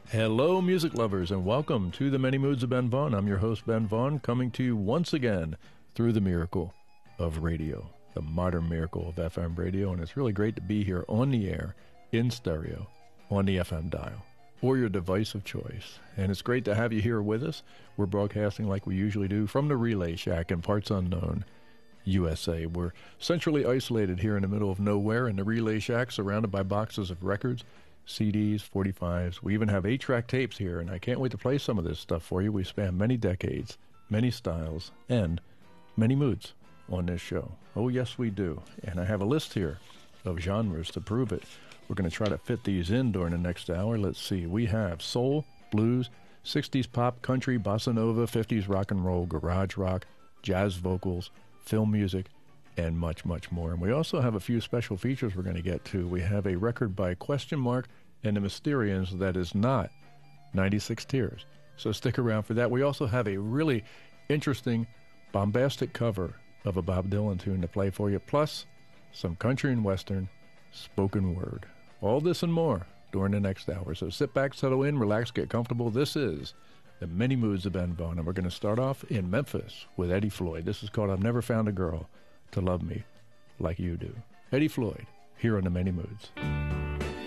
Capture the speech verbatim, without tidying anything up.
Hello, music lovers, and welcome to the Many Moods of Ben Vaughn. I'm your host, Ben Vaughn, coming to you once again through the miracle of radio, the modern miracle of F M radio, and it's really great to be here on the air, in stereo, on the F M dial, or your device of choice. And it's great to have you here with us. We're broadcasting like we usually do from the Relay Shack in parts unknown, U S A. We're centrally isolated here in the middle of nowhere in the Relay Shack, surrounded by boxes of records, C Ds, forty-fives. We even have eight-track tapes here, and I can't wait to play some of this stuff for you. We span many decades, many styles, and many moods on this show. Oh, yes, we do. And I have a list here of genres to prove it. We're going to try to fit these in during the next hour. Let's see. We have soul, blues, sixties pop, country, bossa nova, fifties rock and roll, garage rock, jazz vocals, film music, and much, much more. And we also have a few special features we're going to get to. We have a record by Question Mark and the Mysterians that is not ninety-six Tears. So stick around for that. We also have a really interesting, bombastic cover of a Bob Dylan tune to play for you, plus some country and western spoken word. All this and more during the next hour. So sit back, settle in, relax, get comfortable. This is the Many Moods of Ben Vaughn, and we're going to start off in Memphis with Eddie Floyd. This is called I've Never Found a Girl to Love Me Like You Do. Eddie Floyd, here on the Many Moods.